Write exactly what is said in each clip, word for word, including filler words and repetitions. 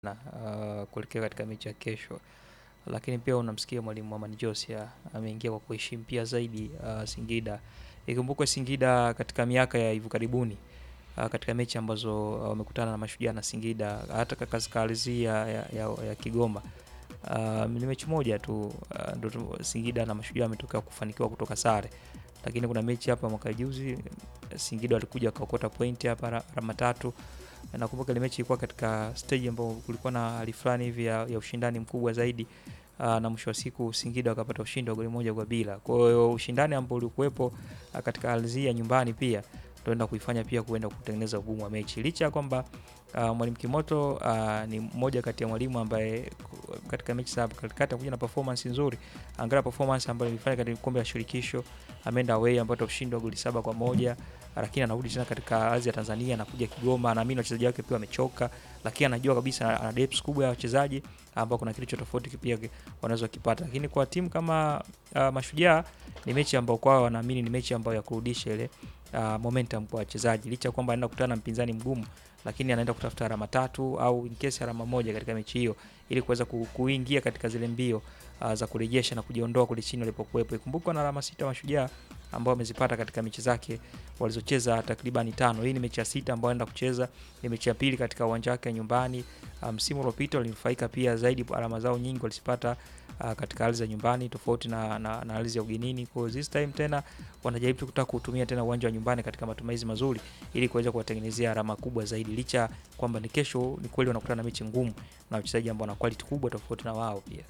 na uh, kuelekea katika mechi ya kesho. Lakini pia unamsikia mwalimu Amani Josia ameingia kwa kuheshimu pia zaidi uh, Singida. Ikumbukwe Singida katika miaka ya hivi karibuni uh, katika mechi ambazo wamekutana uh, na Mashujaa na Singida hata katika ardhi ya, ya, ya, ya Kigoma uh, ni mechi moja tu uh, ndo Singida na Mashujaa wametokea kufanikiwa kutoka sare. Lakini kuna mechi hapa mwaka juzi Singida walikuja kaokota point hapa alama tatu. Nakumbuka ile mechi ilikuwa katika stage ambayo kulikuwa na hali fulani hivi ya, ya ushindani mkubwa zaidi aa, na mwisho wa siku Singida wakapata ushindi wa goli moja kwa bila. Kwa hiyo ushindani ambao ulikuwepo katika ardhi ya nyumbani pia ndio kuifanya pia kuenda kutengeneza ugumu wa mechi. Licha ya kwamba mwalimu Kimoto aa, ni mmoja kati ya mwalimu ambaye katika mechi za katikati kuja na performance nzuri. Angalia performance ambayo ilifanya katika kombe la shirikisho, ameenda away ambapo ushindi wa goli saba kwa moja, lakini anarudi tena katika ardhi ya Tanzania, anakuja Kigoma, naamini wachezaji wake pia wamechoka, lakini anajua kabisa ana depth kubwa ya wachezaji ambao kuna kitu tofauti pia wanaweza kipata. Lakini kwa timu kama uh, Mashujaa ni mechi ambayo kwao wanaamini ni mechi ambayo ya kurudisha ile uh, momentum kwa wachezaji. Licha kwamba anaenda kukutana na mpinzani mgumu, lakini anaenda kutafuta alama tatu au in case alama moja katika mechi hiyo ili kuweza kuingia katika zile mbio uh, za kurejesha na kujiondoa kule chini walipokuwepo. Ikumbukwa na alama sita Mashujaa ambao wamezipata katika mechi zake walizocheza takriban tano. Hii ni mechi ya sita ambayo anaenda kucheza, ni mechi ya pili katika uwanja wake nyumbani. Msimu um, uliopita walinufaika pia zaidi, alama zao nyingi walizipata uh, katika ardhi za nyumbani tofauti na na, na ardhi ya ugenini. Kwa this time tena wanajaribu kutaka kutumia tena uwanja wa nyumbani katika matumizi mazuri ili kuweza kuwatengenezea alama kubwa zaidi. Licha kwamba ni kesho, ni kweli wanakutana na mechi ngumu na wachezaji ambao wana quality kubwa tofauti na wao pia.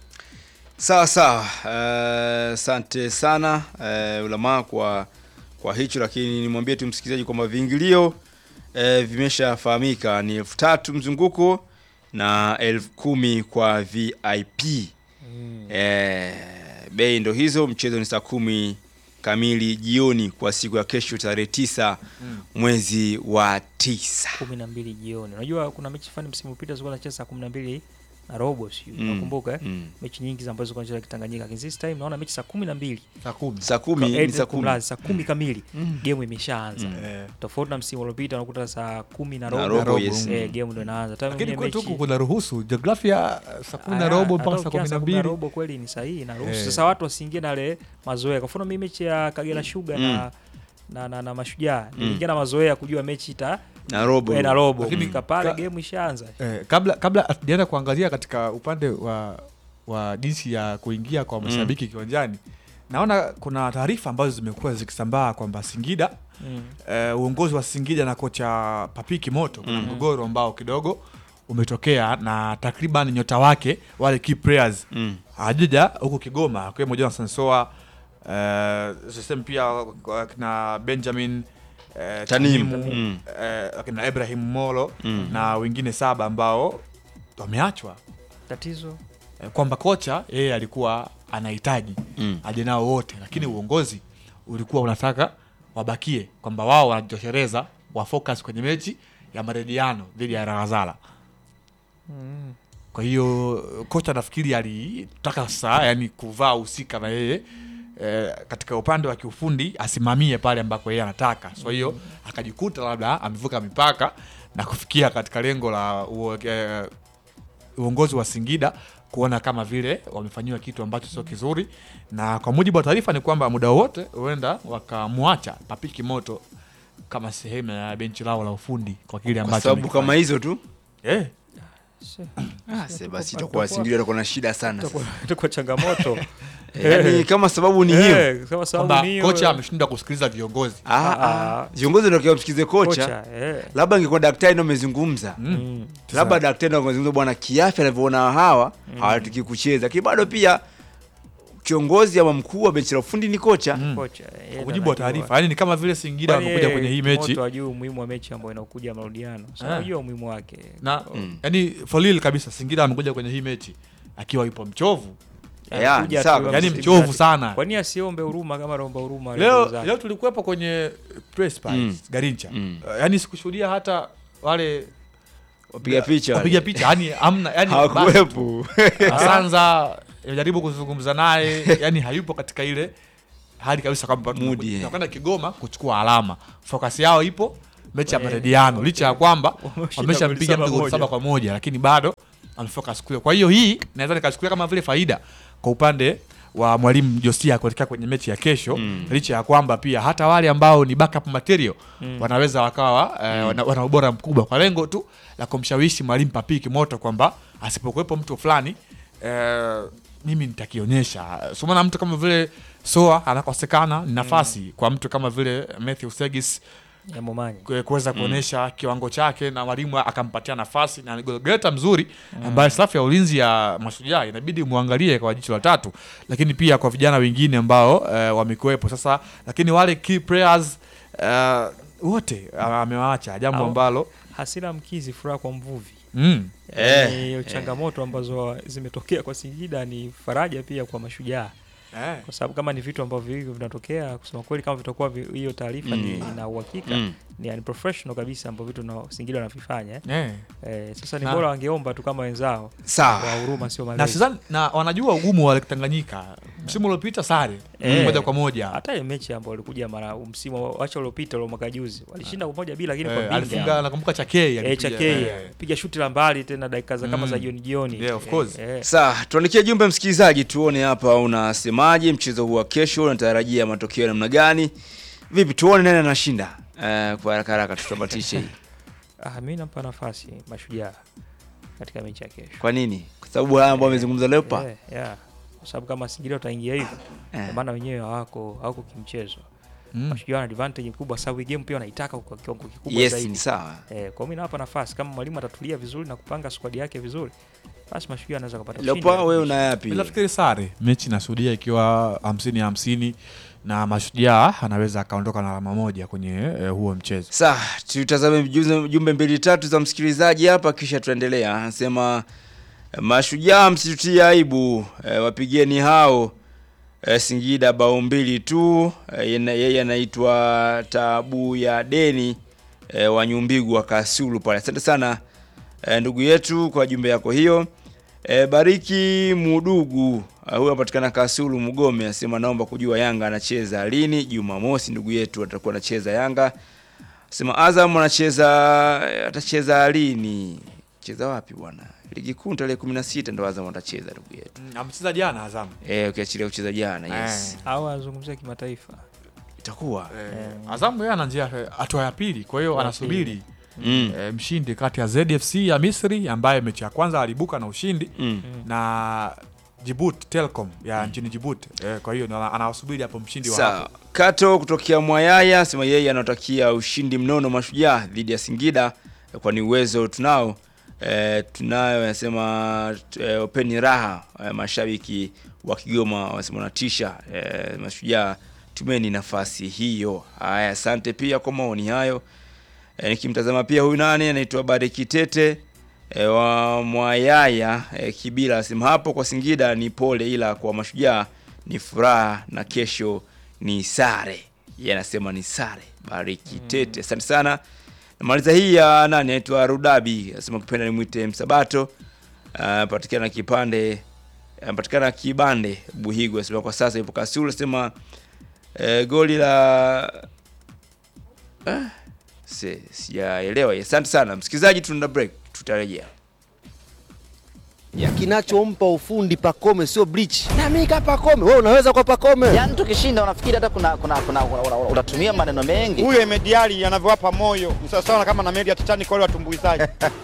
Sawa sawa, asante uh, sana uh, ulama kwa kwa hicho, lakini nimwambie tu msikilizaji kwamba viingilio uh, vimeshafahamika ni elfu tatu mzunguko na elfu kumi kwa V I P. Mm. Uh, bei ndo hizo. Mchezo ni saa kumi kamili jioni kwa siku ya kesho tarehe tisa mm. mwezi wa tisa. kumi na mbili jioni. Unajua kuna mechi fani msimu uliopita zilikuwa zinacheza saa kumi na mbili na robo sio. Mm. Nakumbuka eh? Mm. Mechi nyingi ambazo zilikuwa zinacheza Kitanganyika. Lakini this time naona mechi saa kumi na mbili. Saa kumi. Saa kumi ni saa kumi. Saa kumi kamili. Mm. Game imeshaanza. Mm. Tofauti na msimu uliopita unakuta saa kumi na robo, robo yes. Eh, game ndio inaanza. Lakini kwetu huko kuna ruhusu jiografia saa kumi na robo mpaka saa kumi na mbili. Robo kweli ni sahihi na ruhusu. Sasa watu wasiingie na ile mazoea. Kwa mfano mimi mechi ya Kagera Sugar mm. na na na, na Mashujaa mm. niliingia na mazoea kujua mechi ita na robo na robo lakini kapale ka, game ishaanza. Eh, kabla kabla hatujaenda kuangalia katika upande wa wa jinsi ya kuingia kwa mashabiki mm. kiwanjani, naona kuna taarifa ambazo zimekuwa zikisambaa kwamba Singida mm. eh, uongozi wa Singida na kocha Papi Kimoto kuna mm. mgogoro ambao kidogo umetokea na takriban nyota wake wale key players mm. hajaja huko Kigoma, kwa mmoja Sansoa eh uh, system pia na Benjamin Uh, Tanimu mm. uh, akina Ibrahim Molo mm. na wengine saba ambao wameachwa. Tatizo uh, kwamba kocha yeye alikuwa anahitaji mm. aje nao wote, lakini mm. uongozi ulikuwa unataka wabakie, kwamba wao wanajitosheleza, wa focus kwenye mechi ya marejiano dhidi ya Razala. Mm. Kwa hiyo kocha nafikiri alitaka saa yani kuvaa usika na yeye Eh, katika upande wa kiufundi asimamie pale ambako yeye anataka. So hiyo mm. akajikuta labda amevuka mipaka na kufikia katika lengo la uongozi wa Singida kuona kama vile wamefanywa kitu ambacho sio kizuri, na kwa mujibu wa taarifa ni kwamba muda wote huenda wakamwacha Papi Kimoto kama sehemu ya benchi lao la ufundi kwa kile ambacho sababu kama hizo tu eh ah sasa basi itakuwa Singida itakuwa na shida sana, itakuwa changamoto. Yaani kama sababu ni hiyo, kama sababu ni hiyo, kocha ameshinda kusikiliza viongozi. Ah ah, viongozi ndio kiamsikize kocha. Labda ingekuwa daktari ndio amezungumza. Mm. Labda daktari ndio amezungumza, bwana kiafya anavyoona hawa mm. hawataki kucheza. Lakini bado pia kiongozi ama mkuu wa benchi la ufundi ni kocha. Mm. Kocha. Kwa mujibu wa taarifa, yani ni kama vile Singida wamekuja kwenye hii mechi. Watu wajue umuhimu wa mechi ambayo inakuja marudiano. Sasa unajua umuhimu wake. Na mm. yani Folil kabisa Singida amekuja kwenye hii mechi akiwa yupo mchovu. Yeah, yani mchovu sana. Kwa nini asiombe huruma kama romba huruma leo? Leo tulikuwepo kwenye press pale mm. Garincha. Mm. Uh, yani sikushuhudia hata wale wapiga picha. Wapiga picha yani amna yani hakuwepo. Kwanza jaribu kuzungumza naye yani hayupo katika ile hali kabisa, kwamba tunakwenda Kigoma kuchukua alama. Focus yao ipo mechi ya marejeano licha ya kwamba wameshampiga mtu goli saba kwa moja, lakini bado amefocus kule. Kwa hiyo hii naweza nikachukulia kama vile faida kwa upande wa mwalimu Josia kuelekea kwenye mechi ya kesho, mm. licha ya kwamba pia hata wale ambao ni backup material mm. wanaweza wakawa eh, mm. wana, wana ubora mkubwa kwa lengo tu la kumshawishi mwalimu Papi Kimoto kwamba asipokuwepo mtu fulani eh, mimi nitakionyesha. So maana mtu kama vile Soa anakosekana ni nafasi mm. kwa mtu kama vile Matthew Segis ya Momanyi kuweza kuonesha mm. kiwango chake na mwalimu akampatia nafasi na golgeta mzuri mm. ambaye safu ya ulinzi ya Mashujaa inabidi muangalie kwa jicho la tatu, lakini pia kwa vijana wengine ambao uh, wamekuepo sasa, lakini wale key players uh, wote amewaacha uh, jambo ambalo hasira mkizi furaha kwa mvuvi. Mm. Eh, e, changamoto ambazo zimetokea kwa Singida ni faraja pia kwa Mashujaa. Eh. Kwa sababu kama ni vitu ambavyo hivyo vinatokea, kusema kweli kama vitakuwa hiyo taarifa mm. ni ina uhakika mm. ni unprofessional kabisa ambavyo vitu na Singida wanavifanya eh. Eh. Eh, sasa ni bora wangeomba tu kama wenzao kwa huruma sio malezi. Na sidhani na wanajua ugumu wa Tanganyika. Msimu uliopita sare eh. moja kwa moja. Hata ile mechi ambayo walikuja mara msimu acha uliopita ule mwaka juzi walishinda moja bila, lakini eh, kwa binga alifunga nakumbuka Chakei alipiga. Eh, Chakei eh. piga shuti la mbali tena dakika za mm. kama za jioni jioni. Yeah, of course. Eh, eh. Sasa tuandikie jumbe msikilizaji, tuone hapa unasemaje mchezo huu wa kesho, unatarajia matokeo namna gani? Vipi tuone nani anashinda? Eh, kwa haraka haraka tutabatishe hii. Ah, mimi nampa nafasi Mashujaa katika mechi ya kesho. Kwa nini? Kwa sababu haya ambao wamezungumza leo pa. Eh, yeah. Kwa sababu kama Singida utaingia hivi, eh. maana wenyewe hawako hawako kimchezo. Mm. Mashujaa wana advantage kubwa sababu game pia wanaitaka kwa kiwango kikubwa yes, zaidi. Yes, sawa. Eh, kwa mimi nawapa nafasi kama mwalimu atatulia vizuri na kupanga squad yake vizuri. Basi Mashujaa anaweza kupata ushindi. Lepa wewe una yapi? Bila fikiri sare. Mechi nashuhudia ikiwa hamsini hamsini na Mashujaa anaweza akaondoka na alama moja kwenye eh, huo mchezo. Sasa tutazame jumbe mbili tatu za msikilizaji hapa kisha tuendelea. Anasema Mashujaa msitutie aibu, e, wapigeni hao e, Singida bao mbili tu. Yeye anaitwa Tabu ya Deni e, wa Nyumbigu wa Kasulu pale. Asante sana e, ndugu yetu kwa jumbe yako hiyo. E, Bariki Mudugu uh, huyu anapatikana Kasulu Mugome, anasema naomba kujua Yanga anacheza lini. Jumamosi ndugu yetu atakuwa anacheza Yanga. Anasema Azam anacheza atacheza lini? Cheza wapi bwana? Ligi kuu tarehe kumi na sita ndo Azam atacheza ndugu yetu. Mm, amecheza jana Azam. Eh, ukiachilia kucheza jana, yes. Au azungumzia kimataifa. Itakuwa. Eh, Azam yeye ana njia hatua ya pili, kwa hiyo anasubiri Mm. E, mshindi kati ya Z F C ya Misri ambaye mechi ya kwanza alibuka na ushindi mm. na Djibouti Telkom ya mm. nchini Djibouti. E, kwa hiyo anawasubiri hapo mshindi wa hapo. Kato kutokea Mwayaya sema yeye anatakia ushindi mnono Mashujaa dhidi ya Singida kwa ni uwezo tunao. E, tunayo anasema e, openi raha e, mashabiki wa Kigoma wanasema natisha e, Mashujaa tumeni nafasi hiyo. Haya, asante pia kwa maoni hayo. E, nikimtazama pia huyu nani anaitwa Bariki Tete e, wa Mwayaya e, Kibila asema hapo kwa Singida ni pole ila kwa Mashujaa ni furaha na kesho ni sare. Yeye anasema ni sare. Bariki Tete. Asante sana. Namaliza hii ya nani anaitwa Rudabi asema kipenda nimuite Msabato. Uh, patikana kipande patikana Kibande Buhigo asema kwa sasa yupo Kasulu asema e, goli la eh Si, sijaelewa. Asante sana msikilizaji, tuna break, tutarejea. Ya kinachompa ufundi Pacome sio bleach. Na mimi kapa Pacome, wewe unaweza kwa Pacome. Yaani tukishinda unafikiri hata kuna kuna kuna unatumia maneno mengi. Huyo Emediali anavyowapa moyo, sawa kama na media Titanic wale watumbuizaji.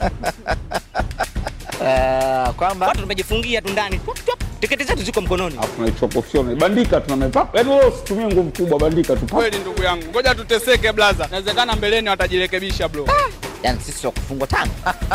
Eh, kwamba watu tumejifungia tu ndani. Tiketi zetu ziko mkononi. Alafu tunaichukua professional. Bandika tunameva. Yaani wewe usitumie nguvu kubwa, bandika tu. Kweli ndugu yangu. Ngoja tuteseke blaza. Inawezekana mbeleni watajirekebisha bro. Ah, yaani sisi wa kufungwa tano.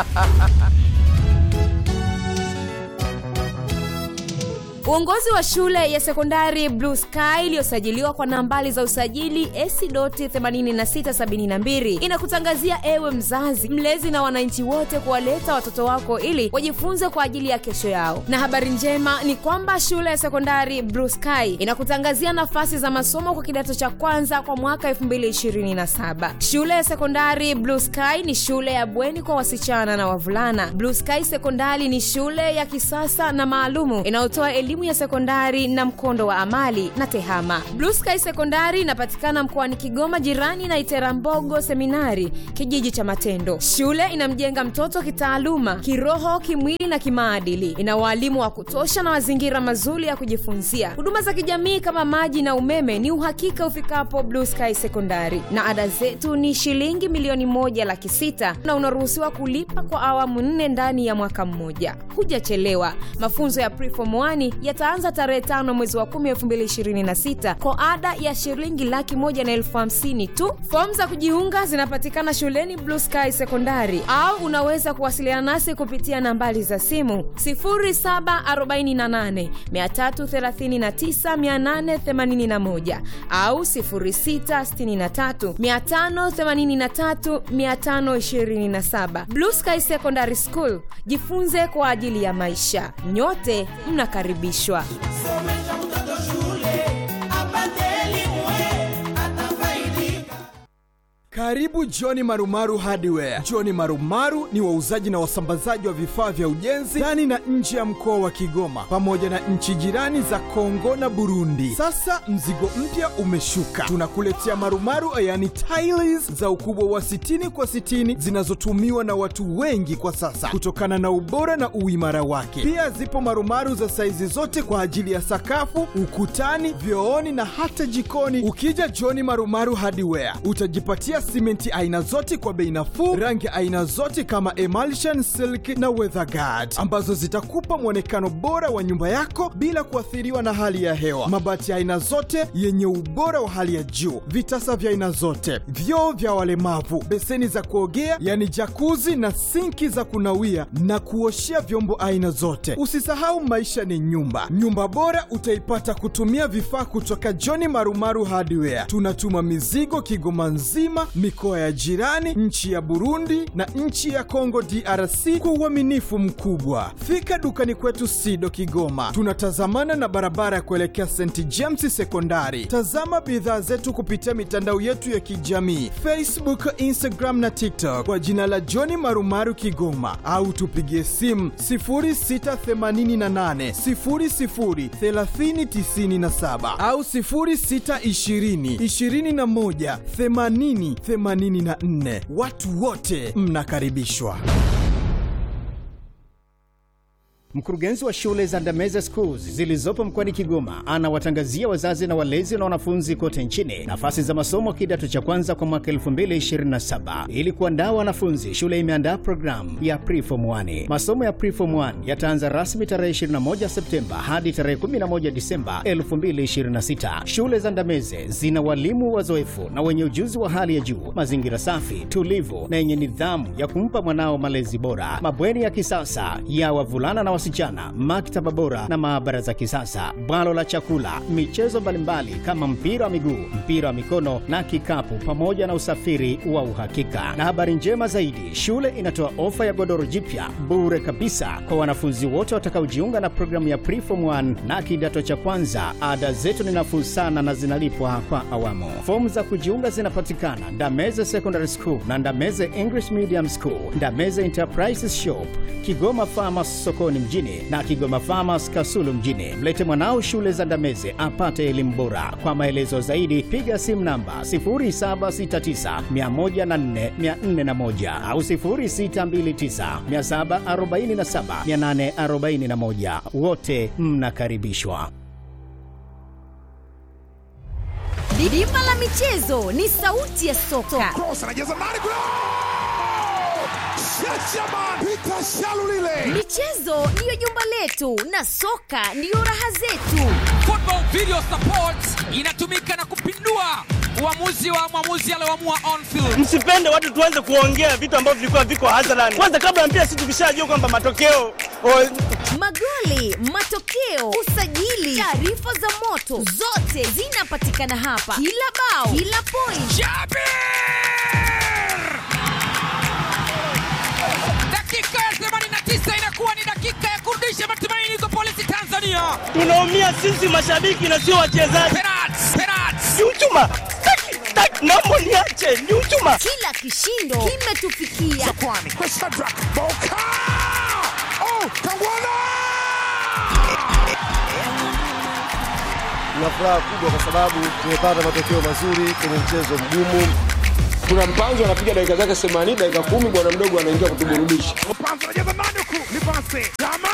Uongozi wa shule ya sekondari Blue Sky iliyosajiliwa kwa nambari za usajili S themanini na sita sabini na mbili inakutangazia ewe mzazi, mlezi na wananchi wote kuwaleta watoto wako ili wajifunze kwa ajili ya kesho yao. Na habari njema ni kwamba shule ya sekondari Blue Sky inakutangazia nafasi za masomo kwa kidato cha kwanza kwa mwaka elfu mbili ishirini na saba. Shule ya sekondari Blue Sky ni shule ya bweni kwa wasichana na wavulana. Blue Sky Sekondari ni shule ya kisasa na maalumu inayotoa elimu elimu ya sekondari na mkondo wa amali na tehama. Blue Sky Sekondari inapatikana mkoani Kigoma, jirani na Iterambogo Seminari, kijiji cha Matendo. Shule inamjenga mtoto kitaaluma, kiroho, kimwili na kimaadili. Ina walimu wa kutosha na mazingira mazuri ya kujifunzia. Huduma za kijamii kama maji na umeme ni uhakika ufikapo Blue Sky Sekondari. Na ada zetu ni shilingi milioni moja laki sita na unaruhusiwa kulipa kwa awamu nne ndani ya mwaka mmoja. Hujachelewa. Mafunzo ya Preform one yataanza tarehe tano mwezi wa kumi elfu mbili ishirini na sita kwa ada ya shilingi laki moja na elfu hamsini tu. Fomu za kujiunga zinapatikana shuleni Blue Sky Sekondari au unaweza kuwasiliana nasi kupitia nambari za simu sifuri saba arobaini na nane mia tatu thelathini na tisa mia nane themanini na moja au sifuri sita sitini na tatu mia tano themanini na tatu mia tano ishirini na saba. Blue Sky Secondary School, jifunze kwa ajili ya maisha. Nyote mnakaribishwa. Somesha mtoto shule apate elimu, atafaidika. Karibu John Marumaru Hardware. John Marumaru ni wauzaji na wasambazaji wa vifaa vya ujenzi ndani na nje ya mkoa wa Kigoma pamoja na nchi jirani za Kongo na Burundi. Sasa mzigo mpya umeshuka. Tunakuletea marumaru, yani tiles za ukubwa wa sitini kwa sitini zinazotumiwa na watu wengi kwa sasa kutokana na ubora na uimara wake. Pia zipo marumaru za saizi zote kwa ajili ya sakafu, ukutani, vyooni na hata jikoni. Ukija John Marumaru Hardware utajipatia simenti aina zote kwa bei nafuu, rangi aina zote kama emulsion, silk na weatherguard ambazo zitakupa muonekano bora wa nyumba yako bila kuathiriwa na hali ya hewa. Mabati aina zote yenye ubora wa hali ya juu, vitasa vya aina zote, vyoo vya walemavu, beseni za kuogea yani jacuzzi na sinki za kunawia na kuoshea vyombo aina zote. Usisahau maisha ni nyumba. Nyumba bora utaipata kutumia vifaa kutoka John Marumaru Hardware. Tunatuma mizigo Kigoma nzima, mikoa ya jirani, nchi ya Burundi na nchi ya Kongo D R C kwa uaminifu mkubwa. Fika dukani kwetu Sido Kigoma. Tunatazamana na barabara ya kuelekea Saint James Sekondari. Tazama bidhaa zetu kupitia mitandao yetu ya kijamii, Facebook, Instagram na TikTok kwa jina la John Marumaru Kigoma, au tupigie simu sifuri sita themanini na nane sifuri sifuri thelathini tisini na saba au sifuri sita ishirini ishirini na moja themanini themanini na nne. Watu wote mnakaribishwa. Mkurugenzi wa shule za Ndameze Schools zilizopo mkoani Kigoma anawatangazia wazazi na walezi na wanafunzi kote nchini nafasi za masomo kidato cha kwanza kwa mwaka elfu mbili ishirini na saba. Ili kuandaa wanafunzi, shule imeandaa programu ya Preform one. Masomo ya Preform one yataanza rasmi tarehe ishirini na moja Septemba hadi tarehe kumi na moja Disemba elfu mbili ishirini na sita. Shule za Ndameze zina walimu wazoefu na wenye ujuzi wa hali ya juu, mazingira safi, tulivu na yenye nidhamu ya kumpa mwanao malezi bora, mabweni ya kisasa ya wavulana na wasichana, maktaba bora na maabara za kisasa, bwalo la chakula, michezo mbalimbali kama mpira wa miguu, mpira wa mikono na kikapu, pamoja na usafiri wa uhakika. Na habari njema zaidi, shule inatoa ofa ya godoro jipya bure kabisa kwa wanafunzi wote watakaojiunga na programu ya Preform one na kidato cha kwanza. Ada zetu ni nafuu sana na zinalipwa kwa awamu. Fomu za kujiunga zinapatikana Ndameze Secondary School na Ndameze English Medium School, Ndameze Enterprises Shop, Kigoma Farmers sokoni mjini na Kigoma Farmers Kasulu mjini. Mlete mwanao shule za Ndameze apate elimu bora. Kwa maelezo zaidi piga simu namba sifuri saba sita tisa mia moja na nne mia nne na moja au sifuri sita mbili tisa mia saba arobaini na saba mia nane arobaini na moja. Wote mnakaribishwa. Dimba la michezo ni sauti ya soka. Cross anajaza ndani kule. Shachaman Peter Shalulile. Michezo ndiyo jumba letu na soka ndiyo raha zetu. Football Video Support inatumika na kupindua uamuzi wa mwamuzi aliyoamua on field. Msipende watu tuanze kuongea vitu ambavyo vilikuwa viko hadharani. Kwanza kabla ya mpira sisi tukishajua kwamba matokeo o... magoli, matokeo, usajili, taarifa za moto zote zinapatikana hapa. Kila bao, kila point. Jabir! Dakika ya themanini na tisa inakuwa ni dakika ya kurudisha matumaini kwa Polisi Tanzania. Tunaumia sisi mashabiki na sio wachezaji. Penalty, penalty. Ni uchuma. Tak, naomba niache, ni uchuma. Kila kishindo kimetufikia. Zakwani, kwa Shadrack Boka. Oh, Kangwana! Tuna furaha kubwa kwa sababu tumepata matokeo mazuri kwenye mchezo mgumu. Kuna mpanzo anapiga dakika zake themanini, dakika kumi bwana mdogo anaingia kutuburudisha. Mpanzo anajaza Manuku, ni pasi. Kama!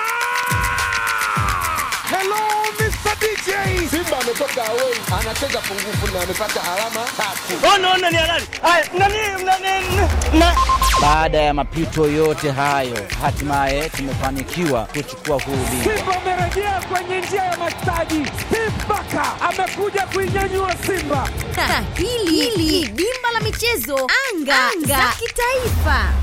Hello Mister D J. Simba ametoka away, anacheza pungufu na amepata alama tatu. Ona ona ni halali. Haya, nani nani na baada ya mapito yote hayo hatimaye tumefanikiwa kuchukua huu ubingwa. Simba amerejea kwenye njia ya mastaji. Steve Barker amekuja kuinyanyua Simba. Hili ni Dimba la Michezo Anga, Anga za Kitaifa.